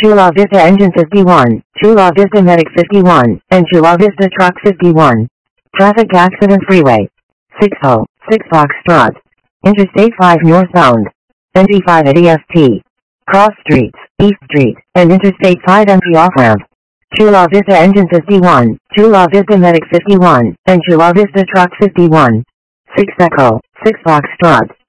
Chula Vista Engine 51, Chula Vista Medic 51, and Chula Vista Truck 51. Traffic Accident Freeway. 60, 6 Foxtrot. Interstate 5 northbound. NG5 at EST. Cross Streets, East Street, and Interstate 5 empty off-ramp. Chula Vista Engine 51, Chula Vista Medic 51, and Chula Vista Truck 51. 6 Echo, 6 Foxtrot.